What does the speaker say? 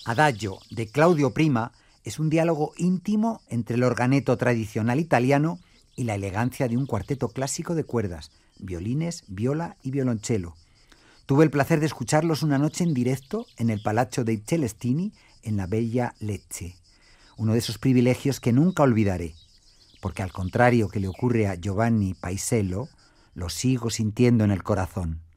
Adagio, de Claudio Prima, es un diálogo íntimo entre el organeto tradicional italiano y la elegancia de un cuarteto clásico de cuerdas, violines, viola y violonchelo. Tuve el placer de escucharlos una noche en directo en el Palazzo dei Celestini, en la bella Lecce. Uno de esos privilegios que nunca olvidaré, porque al contrario que le ocurre a Giovanni Paisiello, lo sigo sintiendo en el corazón.